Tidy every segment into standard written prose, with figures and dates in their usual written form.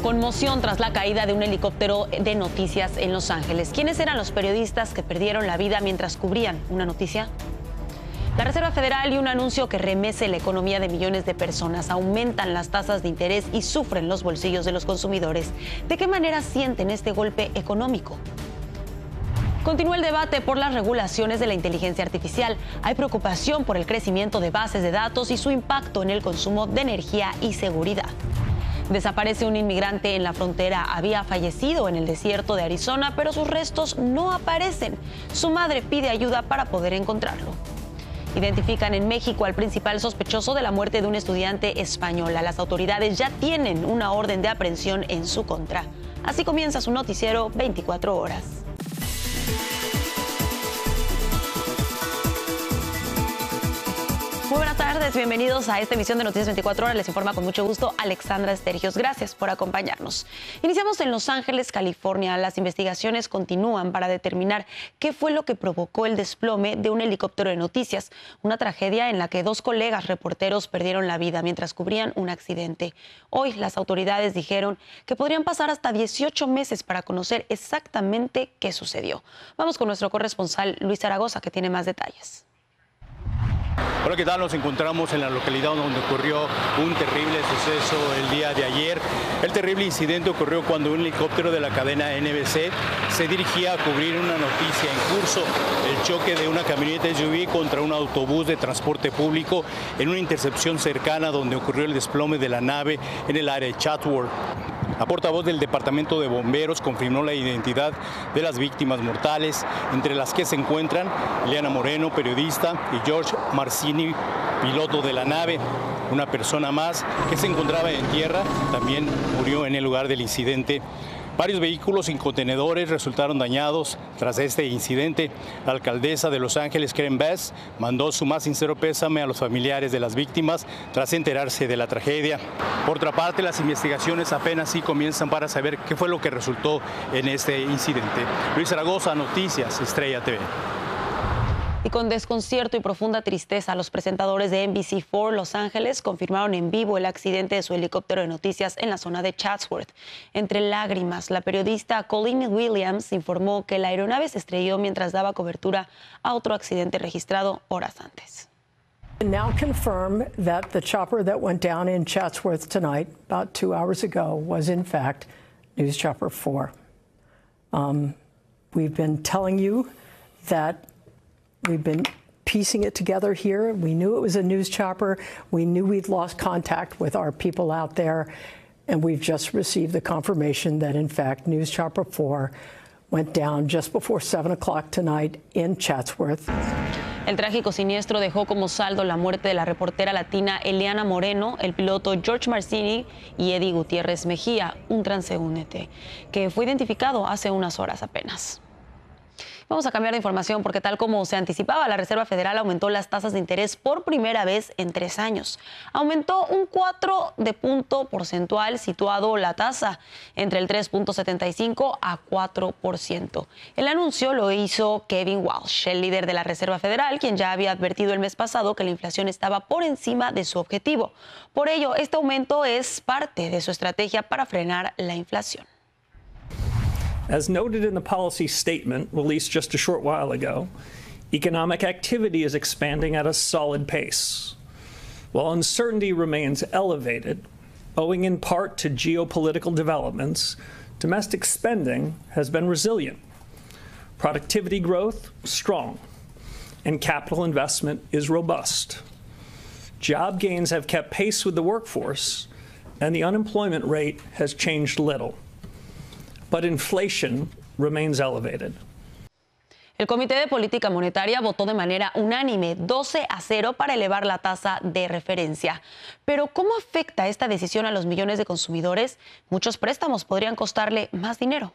Conmoción tras la caída de un helicóptero de noticias en Los Ángeles. ¿Quiénes eran los periodistas que perdieron la vida mientras cubrían una noticia? La Reserva Federal y un anuncio que remece la economía de millones de personas. Aumentan las tasas de interés y sufren los bolsillos de los consumidores. ¿De qué manera sienten este golpe económico? Continúa el debate por las regulaciones de la inteligencia artificial. Hay preocupación por el crecimiento de bases de datos y su impacto en el consumo de energía y seguridad. Desaparece un inmigrante en la frontera. Había fallecido en el desierto de Arizona, pero sus restos no aparecen. Su madre pide ayuda para poder encontrarlo. Identifican en México al principal sospechoso de la muerte de un estudiante española. Las autoridades ya tienen una orden de aprehensión en su contra. Así comienza su noticiero 24 horas. Muy buenas tardes, bienvenidos a esta emisión de Noticias 24 Horas. Les informa con mucho gusto Alexandra Estergios. Gracias por acompañarnos. Iniciamos en Los Ángeles, California. Las investigaciones continúan para determinar qué fue lo que provocó el desplome de un helicóptero de noticias. Una tragedia en la que 2 colegas reporteros perdieron la vida mientras cubrían un accidente. Hoy las autoridades dijeron que podrían pasar hasta 18 meses para conocer exactamente qué sucedió. Vamos con nuestro corresponsal Luis Zaragoza, que tiene más detalles. Hola, ¿qué tal? Nos encontramos en la localidad donde ocurrió un terrible suceso el día de ayer. El terrible incidente ocurrió cuando un helicóptero de la cadena NBC se dirigía a cubrir una noticia en curso: el choque de una camioneta SUV contra un autobús de transporte público en una intercepción cercana donde ocurrió el desplome de la nave en el área de Chatsworth. La portavoz del Departamento de Bomberos confirmó la identidad de las víctimas mortales, entre las que se encuentran Eliana Moreno, periodista, y George Marcini, piloto de la nave. Una persona más que se encontraba en tierra también murió en el lugar del incidente. Varios vehículos sin contenedores resultaron dañados tras este incidente. La alcaldesa de Los Ángeles, Karen Bass, mandó su más sincero pésame a los familiares de las víctimas tras enterarse de la tragedia. Por otra parte, las investigaciones apenas sí comienzan para saber qué fue lo que resultó en este incidente. Luis Zaragoza, Noticias Estrella TV. Y con desconcierto y profunda tristeza, los presentadores de NBC4 Los Ángeles confirmaron en vivo el accidente de su helicóptero de noticias en la zona de Chatsworth. Entre lágrimas, la periodista Colleen Williams informó que la aeronave se estrelló mientras daba cobertura a otro accidente registrado horas antes. Now confirm that the chopper that went down in Chatsworth tonight, about 2 hours ago, was in fact News Chopper 4. We've been telling you that we've been piecing it together here. We knew it was a news chopper. We knew we'd lost contact with our people out there. And we've just received the confirmation that, in fact, News Chopper 4 went down just before 7 o'clock tonight in Chatsworth. El trágico siniestro dejó como saldo la muerte de la reportera latina Eliana Moreno, el piloto George Marcini y Eddie Gutiérrez Mejía, un transeúnte, que fue identificado hace unas horas apenas. Vamos a cambiar de información porque, tal como se anticipaba, la Reserva Federal aumentó las tasas de interés por primera vez en 3 años. Aumentó un 4 de punto porcentual, situado la tasa entre el 3.75 a 4%. El anuncio lo hizo Kevin Walsh, el líder de la Reserva Federal, quien ya había advertido el mes pasado que la inflación estaba por encima de su objetivo. Por ello, este aumento es parte de su estrategia para frenar la inflación. As noted in the policy statement released just a short while ago, economic activity is expanding at a solid pace. While uncertainty remains elevated, owing in part to geopolitical developments, domestic spending has been resilient. Productivity growth, strong, and capital investment is robust. Job gains have kept pace with the workforce, and the unemployment rate has changed little. But inflation remains elevated. El Comité de Política Monetaria votó de manera unánime 12-0 para elevar la tasa de referencia. Pero ¿cómo afecta esta decisión a los millones de consumidores? Muchos préstamos podrían costarle más dinero.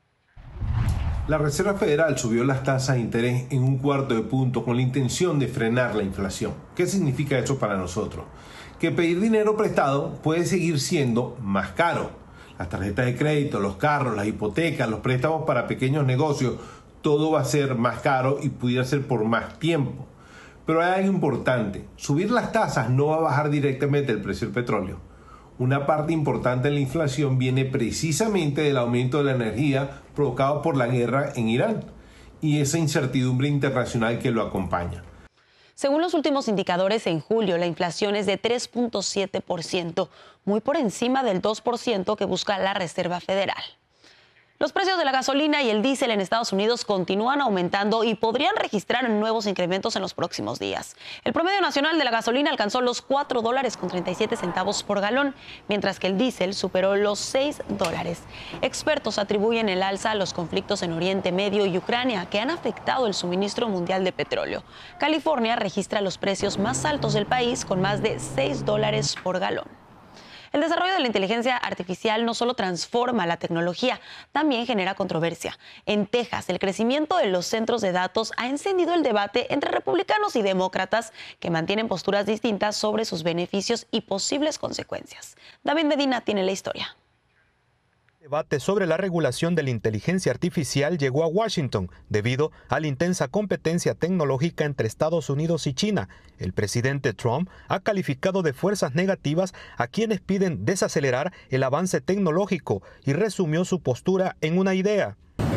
La Reserva Federal subió las tasas de interés en un 1/4 punto con la intención de frenar la inflación. ¿Qué significa eso para nosotros? Que pedir dinero prestado puede seguir siendo más caro. Las tarjetas de crédito, los carros, las hipotecas, los préstamos para pequeños negocios, todo va a ser más caro y pudiera ser por más tiempo. Pero hay algo importante: subir las tasas no va a bajar directamente el precio del petróleo. Una parte importante de la inflación viene precisamente del aumento de la energía provocado por la guerra en Irán y esa incertidumbre internacional que lo acompaña. Según los últimos indicadores, en julio la inflación es de 3.7%, muy por encima del 2% que busca la Reserva Federal. Los precios de la gasolina y el diésel en Estados Unidos continúan aumentando y podrían registrar nuevos incrementos en los próximos días. El promedio nacional de la gasolina alcanzó los $4.37 por galón, mientras que el diésel superó los $6. Expertos atribuyen el alza a los conflictos en Oriente Medio y Ucrania, que han afectado el suministro mundial de petróleo. California registra los precios más altos del país, con más de $6 por galón. El desarrollo de la inteligencia artificial no solo transforma la tecnología, también genera controversia. En Texas, el crecimiento de los centros de datos ha encendido el debate entre republicanos y demócratas que mantienen posturas distintas sobre sus beneficios y posibles consecuencias. David Medina tiene la historia. El debate sobre la regulación de la inteligencia artificial llegó a Washington debido a la intensa competencia tecnológica entre Estados Unidos y China. El presidente Trump ha calificado de fuerzas negativas a quienes piden desacelerar el avance tecnológico y resumió su postura en una idea.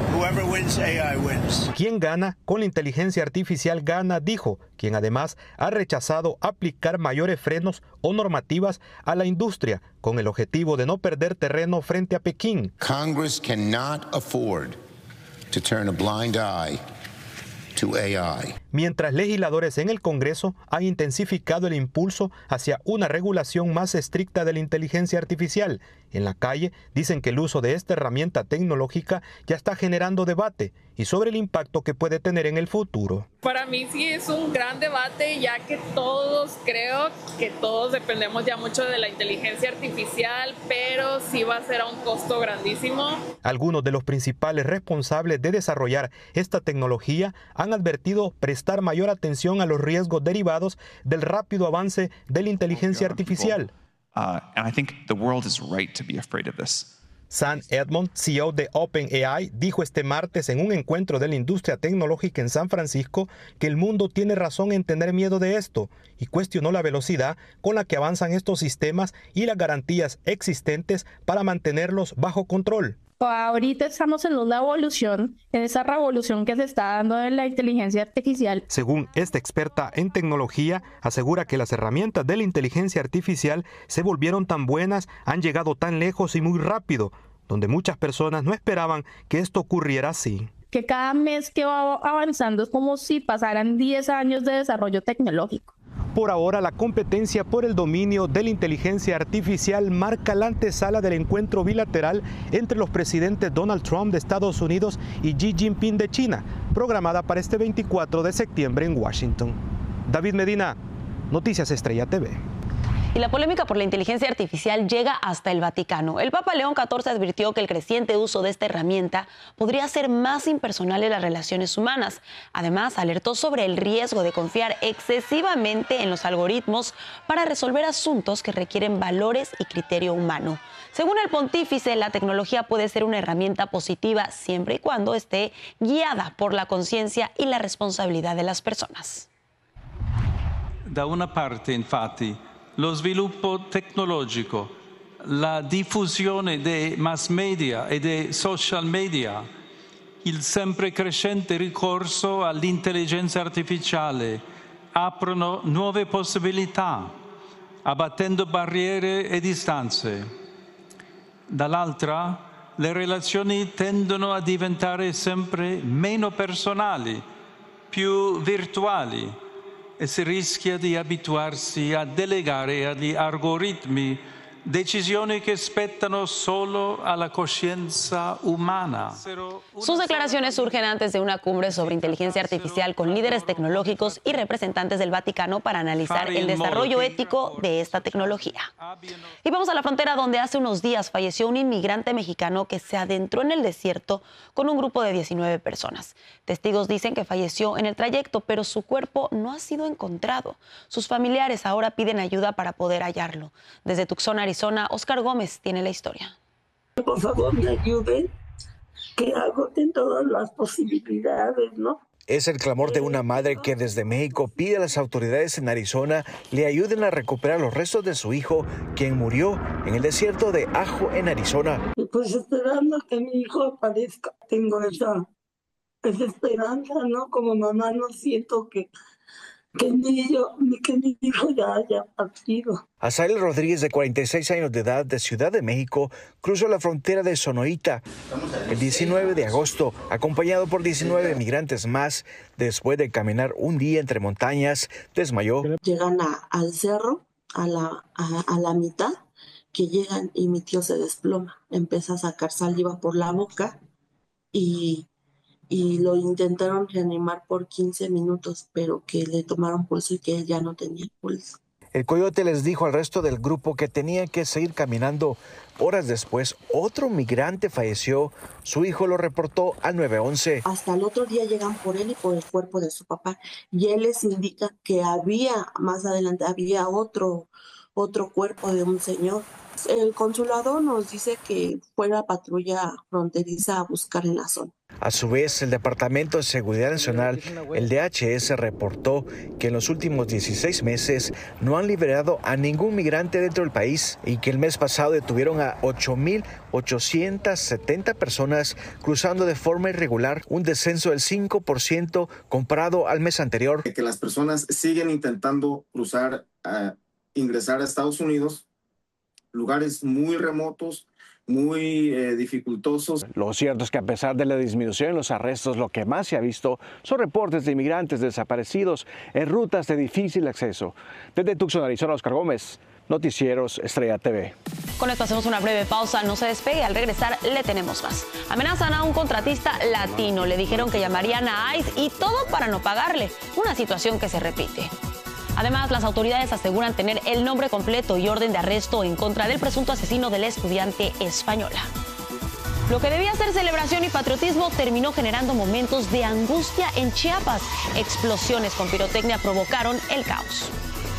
Quien gana con la inteligencia artificial gana, dijo, quien además ha rechazado aplicar mayores frenos o normativas a la industria con el objetivo de no perder terreno frente a Pekín. Congress cannot afford to turn a blind eye to AI. Mientras legisladores en el Congreso han intensificado el impulso hacia una regulación más estricta de la inteligencia artificial, en la calle dicen que el uso de esta herramienta tecnológica ya está generando debate y sobre el impacto que puede tener en el futuro. Para mí sí es un gran debate, ya que creo que todos dependemos ya mucho de la inteligencia artificial, pero sí va a ser a un costo grandísimo. Algunos de los principales responsables de desarrollar esta tecnología han advertido prestar mayor atención a los riesgos derivados del rápido avance de la inteligencia artificial. Sam Altman, CEO de OpenAI, dijo este martes en un encuentro de la industria tecnológica en San Francisco que el mundo tiene razón en tener miedo de esto y cuestionó la velocidad con la que avanzan estos sistemas y las garantías existentes para mantenerlos bajo control. Ahorita estamos en una evolución, en esa revolución que se está dando en la inteligencia artificial. Según esta experta en tecnología, asegura que las herramientas de la inteligencia artificial se volvieron tan buenas, han llegado tan lejos y muy rápido, donde muchas personas no esperaban que esto ocurriera así. Que cada mes que va avanzando es como si pasaran 10 años de desarrollo tecnológico. Por ahora, la competencia por el dominio de la inteligencia artificial marca la antesala del encuentro bilateral entre los presidentes Donald Trump de Estados Unidos y Xi Jinping de China, programada para este 24 de septiembre en Washington. David Medina, Noticias Estrella TV. Y la polémica por la inteligencia artificial llega hasta el Vaticano. El Papa León XIV advirtió que el creciente uso de esta herramienta podría hacer más impersonales las relaciones humanas. Además, alertó sobre el riesgo de confiar excesivamente en los algoritmos para resolver asuntos que requieren valores y criterio humano. Según el pontífice, la tecnología puede ser una herramienta positiva siempre y cuando esté guiada por la conciencia y la responsabilidad de las personas. Da una parte, infatti, lo sviluppo tecnologico, la diffusione dei mass media e dei social media, il sempre crescente ricorso all'intelligenza artificiale aprono nuove possibilità, abbattendo barriere e distanze. Dall'altra, le relazioni tendono a diventare sempre meno personali, più virtuali, e si rischia di abituarsi a delegare agli algoritmi decisioni que spettano solo a la conciencia humana. Sus declaraciones surgen antes de una cumbre sobre inteligencia artificial con líderes tecnológicos y representantes del Vaticano para analizar el desarrollo ético de esta tecnología. Y vamos a la frontera, donde hace unos días falleció un inmigrante mexicano que se adentró en el desierto con un grupo de 19 personas. Testigos dicen que falleció en el trayecto, pero su cuerpo no ha sido encontrado. Sus familiares ahora piden ayuda para poder hallarlo. Desde Tucson, Arizona, Oscar Gómez tiene la historia. Por favor, me ayuden, que agoten todas las posibilidades, ¿no? Es el clamor de una madre que desde México pide a las autoridades en Arizona le ayuden a recuperar los restos de su hijo, quien murió en el desierto de Ajo, en Arizona. Pues esperando que mi hijo aparezca, tengo esa esperanza, ¿no? Como mamá no siento que mi hijo ya haya partido. Azael Rodríguez, de 46 años de edad, de Ciudad de México, cruzó la frontera de Sonoita el 19 de agosto, acompañado por 19 migrantes más. Después de caminar un día entre montañas, desmayó. Llegan al cerro, a la mitad, que llegan y mi tío se desploma. Empieza a sacar saliva por la boca y lo intentaron reanimar por 15 minutos, pero que le tomaron pulso y que él ya no tenía pulso. El coyote les dijo al resto del grupo que tenían que seguir caminando. Horas después, otro migrante falleció. Su hijo lo reportó al 911. Hasta el otro día llegan por él y por el cuerpo de su papá. Y él les indica que más adelante había otro cuerpo de un señor. El consulado nos dice que fue la patrulla fronteriza a buscar en la zona. A su vez, el Departamento de Seguridad Nacional, el DHS, reportó que en los últimos 16 meses no han liberado a ningún migrante dentro del país y que el mes pasado detuvieron a 8,870 personas cruzando de forma irregular, un descenso del 5% comparado al mes anterior. Que las personas siguen intentando ingresar a Estados Unidos, lugares muy remotos, muy dificultosos. Lo cierto es que a pesar de la disminución en los arrestos, lo que más se ha visto son reportes de inmigrantes desaparecidos en rutas de difícil acceso. Desde Tucson, Arizona, Oscar Gómez, Noticieros Estrella TV. Con esto hacemos una breve pausa, no se despegue, al regresar le tenemos más. Amenazan a un contratista latino, le dijeron que llamarían a ICE y todo para no pagarle, una situación que se repite. Además, las autoridades aseguran tener el nombre completo y orden de arresto en contra del presunto asesino de la estudiante española. Lo que debía ser celebración y patriotismo terminó generando momentos de angustia en Chiapas. Explosiones con pirotecnia provocaron el caos.